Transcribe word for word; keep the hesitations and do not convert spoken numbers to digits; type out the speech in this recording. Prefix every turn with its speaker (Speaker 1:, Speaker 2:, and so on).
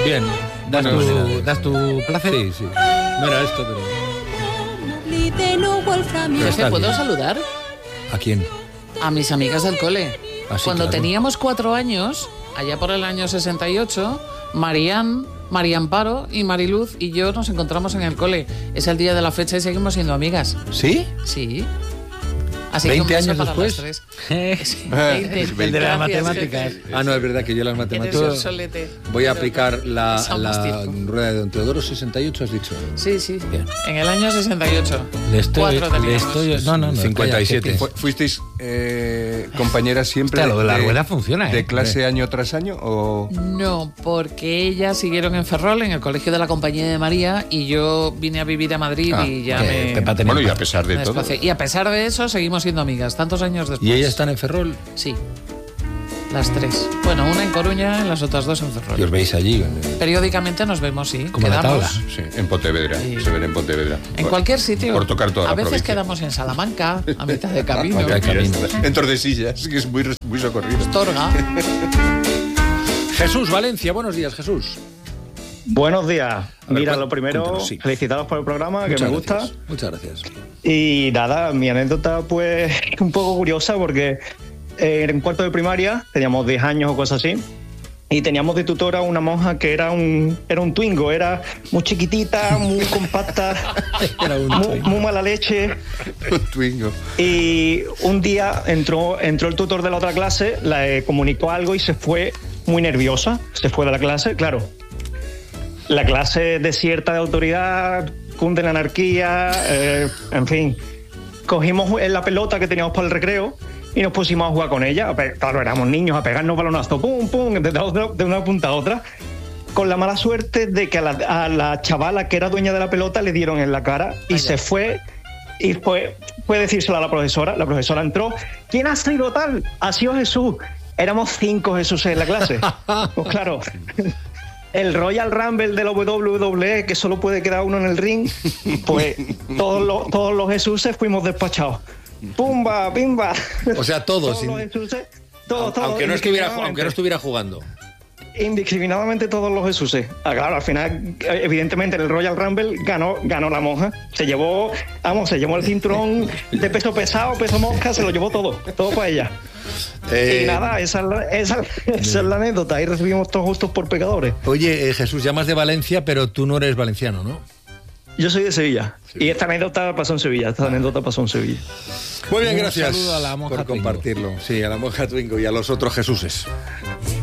Speaker 1: Bien.
Speaker 2: ¿Das,
Speaker 1: Bueno,
Speaker 2: tu,
Speaker 1: sí,
Speaker 2: ¿Das tu placer?
Speaker 1: Sí, sí. No era esto, pero... pero
Speaker 3: ¿Te puedo
Speaker 1: bien.
Speaker 3: saludar?
Speaker 1: ¿A quién?
Speaker 3: A mis amigas del cole.
Speaker 1: Ah, sí,
Speaker 3: Cuando
Speaker 1: claro.
Speaker 3: teníamos cuatro años, allá por el año sesenta y ocho, Marían, María Amparo y Mariluz y yo nos encontramos en el cole. Es el día de la fecha y seguimos siendo amigas.
Speaker 1: ¿Sí?
Speaker 3: Sí. Así
Speaker 1: ¿veinte
Speaker 3: que un beso
Speaker 1: años
Speaker 3: para
Speaker 1: después?
Speaker 3: las tres. Sí, veinte.
Speaker 2: El de las
Speaker 3: Gracias,
Speaker 2: matemáticas.
Speaker 3: jefe.
Speaker 1: Ah, no, es verdad que yo las
Speaker 3: Eres un
Speaker 1: matemáticas...
Speaker 3: solete.
Speaker 1: Voy a
Speaker 3: Pero
Speaker 1: aplicar la,
Speaker 3: somos
Speaker 1: la
Speaker 3: tiempo.
Speaker 1: rueda de Don Teodoro sesenta y ocho, has dicho.
Speaker 3: Sí, sí.
Speaker 1: Bien.
Speaker 3: En el año sesenta y ocho.
Speaker 2: Le estoy...
Speaker 3: Cuatro
Speaker 2: Le
Speaker 3: teníamos.
Speaker 2: estoy no, no, no.
Speaker 1: cincuenta y siete.
Speaker 2: calla,
Speaker 4: Fu- ¿Fuisteis eh, compañeras siempre?
Speaker 2: Hostia, lo de la rueda funciona, ¿eh?
Speaker 4: ¿De clase año tras año o...?
Speaker 3: No, porque ellas siguieron en Ferrol, en el colegio de la Compañía de María, y yo vine a vivir a Madrid
Speaker 4: Ah,
Speaker 3: y ya
Speaker 2: que
Speaker 3: me...
Speaker 2: Pepa tenía
Speaker 4: Bueno, y a
Speaker 2: paz.
Speaker 4: pesar de
Speaker 3: me
Speaker 4: todo...
Speaker 3: desplacé. Y a pesar de eso, seguimos siendo amigas, tantos años después.
Speaker 1: ¿Y ellas están en Ferrol?
Speaker 3: Sí, las tres. Bueno, una en Coruña y las otras dos en Ferrol.
Speaker 1: Y os veis allí.
Speaker 3: Periódicamente nos vemos, sí.
Speaker 2: Como la
Speaker 3: quedamos.
Speaker 2: tabla.
Speaker 4: Sí, en Pontevedra,
Speaker 3: Sí.
Speaker 4: se ven en Pontevedra.
Speaker 3: En
Speaker 4: Bueno,
Speaker 3: cualquier sitio.
Speaker 4: Por tocar toda
Speaker 3: A
Speaker 4: la
Speaker 3: veces
Speaker 4: provincia.
Speaker 3: quedamos en Salamanca, a mitad de camino.
Speaker 1: Acá hay camino.
Speaker 4: En Tordesillas, que es muy, muy socorrido.
Speaker 3: Torga.
Speaker 1: Jesús Valencia, buenos días, Jesús.
Speaker 5: Buenos días.
Speaker 1: ver,
Speaker 5: Mira,
Speaker 1: cuen-
Speaker 5: lo primero,
Speaker 1: cuéntanos, sí.
Speaker 5: felicitaros por el programa, que
Speaker 1: Muchas
Speaker 5: me
Speaker 1: gracias.
Speaker 5: gusta.
Speaker 1: Muchas gracias.
Speaker 5: Y nada, mi anécdota pues un poco curiosa porque eh, en cuarto de primaria, teníamos diez años o cosas así, y teníamos de tutora una monja que era un, era un twingo, era muy chiquitita, muy compacta,
Speaker 1: Era un
Speaker 5: muy,
Speaker 1: twingo.
Speaker 5: muy mala leche.
Speaker 4: Un twingo.
Speaker 5: Y un día entró, entró el tutor de la otra clase, le comunicó algo y se fue muy nerviosa, se fue de la clase, claro. La clase desierta de autoridad, cunde la anarquía, eh, en fin. Cogimos la pelota que teníamos para el recreo y nos pusimos a jugar con ella. A pe- Claro, éramos niños, a pegarnos balonazos, pum, pum, de, otra- de una punta a otra. Con la mala suerte de que a la, a la chavala que era dueña de la pelota le dieron en la cara y se fue. Y fue, fue decírselo a la profesora. La profesora entró. ¿Quién ha sido tal? Ha sido Jesús. Éramos cinco Jesús en la clase. Pues claro, el Royal Rumble de la W W E, que solo puede quedar uno en el ring, pues todos los, todos los Jesuses fuimos despachados. ¡Pumba, pimba!
Speaker 1: O sea, todos.
Speaker 5: Todos los
Speaker 1: sin-
Speaker 5: Jesuses, todos, todos,
Speaker 1: aunque, no estuviera, aunque no
Speaker 5: indiscriminadamente.
Speaker 1: estuviera jugando.
Speaker 5: Indiscriminadamente todos los Jesuses. Ah, claro, al final, evidentemente, en el Royal Rumble ganó, ganó la monja. Se llevó, vamos, se llevó el cinturón de peso pesado, peso mosca, se lo llevó todo, todo para ella.
Speaker 1: Eh,
Speaker 5: y nada, esa es, la, esa, esa es la anécdota. Ahí recibimos todos justos por pecadores.
Speaker 1: Oye, eh, Jesús, llamas de Valencia, pero tú no eres valenciano, ¿no?
Speaker 5: Yo soy de Sevilla. Y esta anécdota pasó en Sevilla. Esta anécdota pasó en Sevilla.
Speaker 1: Muy bien,
Speaker 2: Un
Speaker 1: gracias
Speaker 2: saludo a la monja
Speaker 1: por
Speaker 2: Twingo.
Speaker 1: compartirlo. Sí, a la monja Twingo y a los otros Jesuses.